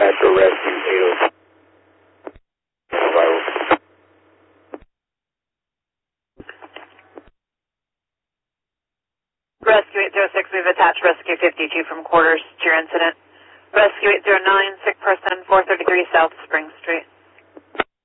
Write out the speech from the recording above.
After rescue 806. Vital. Rescue 806, we've attached Rescue 52 from quarters to your incident. Rescue 809, sick person, 433 South Spring.